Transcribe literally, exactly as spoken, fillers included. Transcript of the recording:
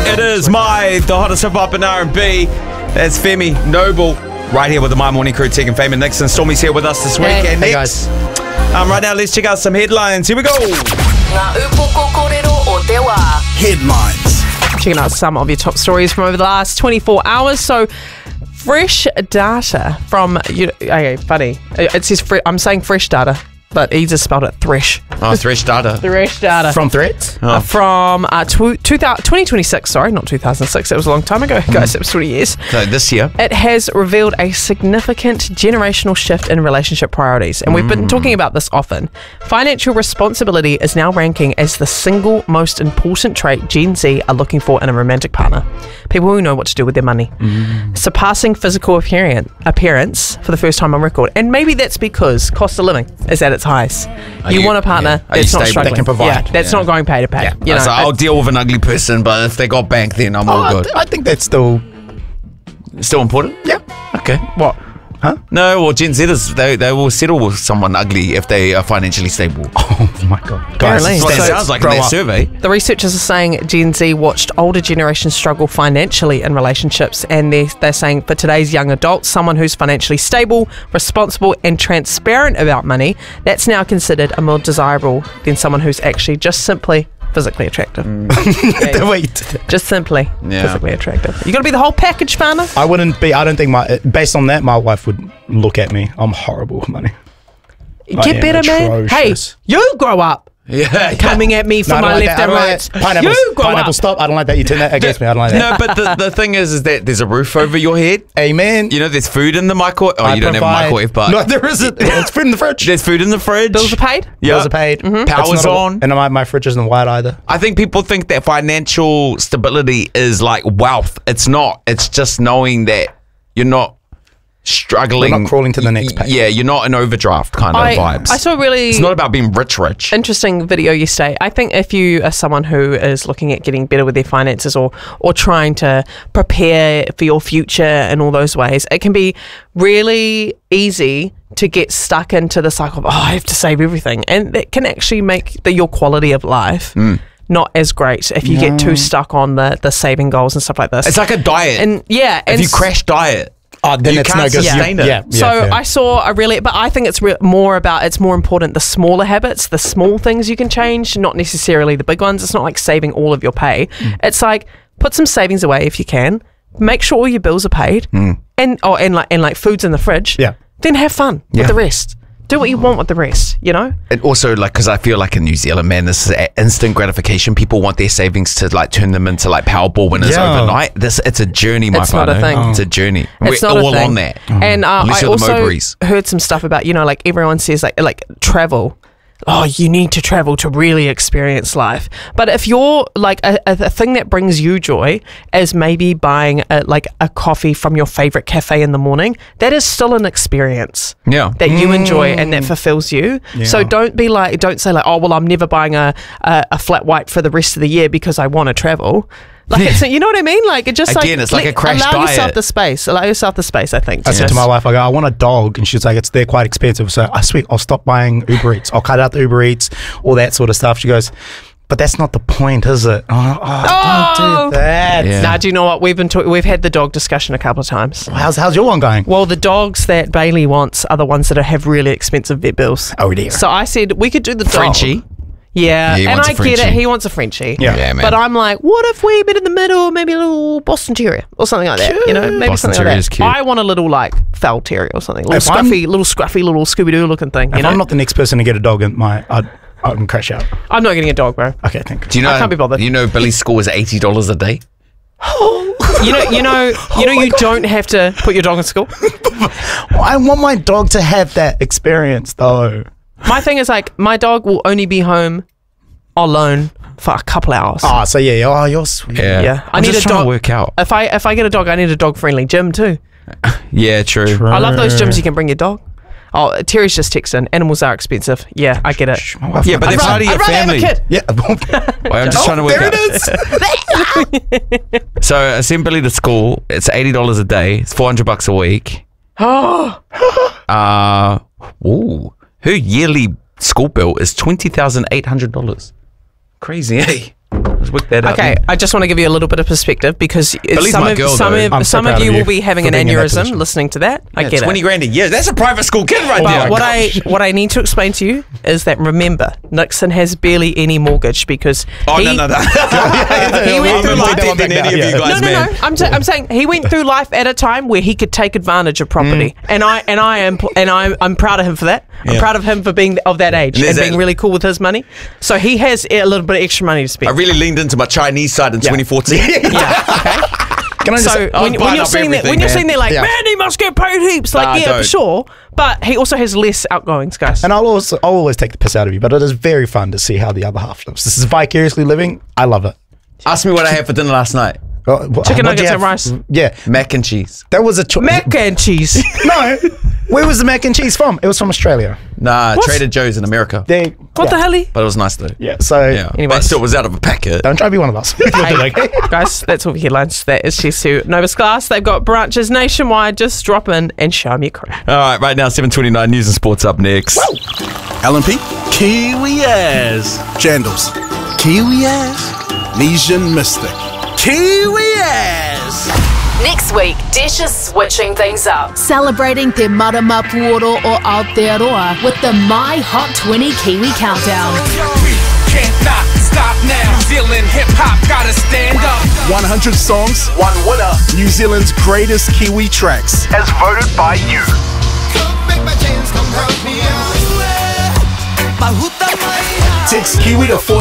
It is my, the hottest hip hop and R and B. That's Femi Noble, right here with the My Morning Crew, Tegan Fame Nixon. Stormy's here with us this week. Hey, and hey next, guys. Um, right now, let's check out some headlines. Here we go. Headlines. Checking out some of your top stories from over the last twenty-four hours. So, fresh data from, you, okay, funny. It says, fre- I'm saying fresh data, but he just spelled it thresh. Oh, Thresh Data. Thresh data. From Threads? Uh, from uh, tw- two thousand, twenty twenty-six, sorry, not two thousand six, that was a long time ago, guys, it was twenty years. So this year. It has revealed a significant generational shift in relationship priorities, and we've Mm. been talking about this often. Financial responsibility is now ranking as the single most important trait Gen Z are looking for in a romantic partner. People who know what to do with their money. Mm. Surpassing physical appearance, appearance for the first time on record, and maybe that's because cost of living is at its highest. Are You, you- want a partner yeah. Are you that's not stable? struggling. That can provide. Yeah, that's Yeah. not going pay to pay. Yeah. You know, so I'll it- deal with an ugly person, but if they got bank, then I'm Oh, all I, good. th- I think that's still... Still important? Yeah. Okay. what? No, well, Gen Zers, they, they will settle with someone ugly if they are financially stable. Oh my God. Guys, Apparently. That's what it So- sounds like in grow that up. survey. The researchers are saying Gen Z watched older generations struggle financially in relationships, and they're, they're saying for today's young adults, someone who's financially stable, responsible, and transparent about money, that's now considered a more desirable than someone who's actually just simply physically attractive. Yeah, Wait. just simply Yeah. physically attractive. You got to be the whole package, Fana. I wouldn't be... I don't think my... Based on that, my wife would look at me. I'm horrible with money. I Get am better, man. Hey, atrocious. you grow up. Yeah. Coming at me from No, I don't my like left that. I and don't like right. that. Pineapple, You grow pineapple up. stop. I don't like that. You turn that against me. I don't like that. No, but the, the thing is, is that there's a roof over your head. Amen. You know, there's food in the microwave. Oh, I you don't have a provide- microwave, but No, there isn't. It's food in the fridge. there's food in the fridge. Bills are paid. Yeah. Bills are paid. It's Power's not a- on. And my, my fridge isn't white either. I think people think that financial stability is like wealth. It's not. It's just knowing that you're not struggling. You're not crawling to the next Y- pay. Yeah, you're not an overdraft kind of I, vibes. I saw a really it's not about being rich, rich. interesting video yesterday. I think if you are someone who is looking at getting better with their finances or or trying to prepare for your future in all those ways, it can be really easy to get stuck into the cycle of, oh, I have to save everything. And it can actually make the, your quality of life not as great if you get too stuck on the, the saving goals and stuff like this. It's like a diet. and yeah, and if you s- crash diet, Oh, then You it's can't no good. sustain yeah, it. Yeah, yeah, so yeah. I saw a really, but I think it's re- more about, it's more important the smaller habits, the small things you can change, not necessarily the big ones. It's not like saving all of your pay. Mm. It's like put some savings away if you can. Make sure all your bills are paid, and oh, and like and like food's in the fridge. Yeah. Then have fun Yeah. with the rest. Do what you want with the rest. You know. and also like because I feel like in New Zealand, man, this is a- instant gratification. People want their savings to like turn them into like Powerball winners Yeah. overnight. This it's a journey, my It's not a partner. thing. It's a journey. It's We're not all a thing. on that. And uh, Unless I you're the also Mowbrays. heard some stuff about, you know, like everyone says like like travel. Oh, you need to travel to really experience life. But if you're like a, a, a thing that brings you joy is maybe buying a, like a coffee from your favorite cafe in the morning, that is still an experience Yeah. that you enjoy and that fulfills you. So Yeah. don't be like, don't say like, oh, well, I'm never buying a, a, a flat white for the rest of the year because I want to travel. Like, it's, you know what I mean? Like, it just Again, like, it's like let- a crash allow yourself diet. the space. Allow yourself the space, I think. I said Yes. to my wife, I go, I want a dog. And she's like, it's they're quite expensive. So I swear, I'll stop buying Uber Eats. I'll cut out the Uber Eats, all that sort of stuff. She goes, but that's not the point, is it? Oh, oh, don't Oh. do that. Yeah. Nah, do you know what? We've been talk- we've had the dog discussion a couple of times. How's, how's your one going? Well, the dogs that Bailey wants are the ones that have really expensive vet bills. Oh, dear. So I said we could do the dog. Frenchie. Yeah, Yeah, he and wants I a get it. Frenchie. He wants a Frenchie. Yeah. Yeah, man. But I'm like, what if we met in the middle, maybe a little Boston Terrier or something like that? You know, maybe Boston something Terrier like is that. cute. I want a little like fowl terrier or something, little If I'm- scruffy, little scruffy, little Scooby Doo looking thing. You If know, I'm not the next person to get a dog in my, I'd, I'd crash out. I'm not getting a dog, bro. Okay, thank you. Do you know? I can't be bothered. You know, Billy's score is eighty dollars a day. You know, you know, you know, you don't have to put your dog in school. Well, I want my dog to have that experience, though. My thing is like, my dog will only be home alone for a couple hours. Oh, so yeah, oh, you're sweet. Yeah. Yeah. I I'm need just a trying dog- to work out. If I if I get a dog, I need a dog friendly gym too. Yeah, true. True. I love those gyms you can bring your dog. Oh, Terry's just texting. Animals are expensive. Yeah, I get it. My wife- Yeah, but they're I'd part rather, of your I'd rather family. have a kid. Yeah. Well, I'm just Oh, trying to work there out. it is. So I send Billy to school. It's eighty dollars a day. It's four hundred bucks a week. Oh, Uh, ooh, her yearly school bill is twenty thousand eight hundred dollars. Crazy, eh? Let's work that out. Okay, then. I just want to give you a little bit of perspective because it's Believe some my of girl, some though. of, I'm so some of proud you of you will be having for an being in that aneurysm position. listening to that. I Yeah, get twenty it. grand a year. That's a private school kid right But there. what I what I need to explain to you is that remember, Nixon has barely any mortgage because Oh, he, no, no, no. he went I'm through more life. deep than any of Yeah. you guys, No, no, man. no. I'm, sa- I'm saying he went through life at a time where he could take advantage of property, and I and I am pl- and I I'm proud of him for that. I'm Yeah. proud of him for being of that age And and, there's being that- really cool with his money. So he has a little bit of extra money to spend. I really leaned into my Chinese side in twenty fourteen. yeah. Okay. Can I just So say, I'm when, when buying you're up saying that, when everything, you're man. saying they're like, Yeah. man, he must get paid heaps. Like, Nah, yeah, don't. for sure. But he also has less outgoings, guys. and I'll also I'll always take the piss out of you, but it is very fun to see how the other half lives. This is vicariously living. I love it. Ask me what I had for dinner last night. Uh, wh- Chicken what'd you nuggets have? and rice. Yeah, Mac and cheese. that was a choice. Mac and cheese. No, where was the mac and cheese from? It was from Australia. Nah, What? Trader Joe's in America. They, What yeah. the hell? But it was nice though. Yeah. So Yeah. Anyways. But still, it was out of a packet. don't try to be one of us. Hey, guys, that's all the headlines. That is Chess Two Novus Class. They've got branches nationwide. Just drop in and show me a crew. All right, right now, seven twenty-nine News and Sports up next. L and P, Kiwi ass. Jandals, Kiwi ass. Legion Mystic, Kiwi ass. Next week, Dish is switching things up. Celebrating Te Marama Puoro o Aotearoa with the My Hot twenty Kiwi Countdown. Can't not stop now. New Zealand hip hop gotta stand up. one hundred songs, one winner. New Zealand's greatest Kiwi tracks, as voted by you. Text Kiwi to four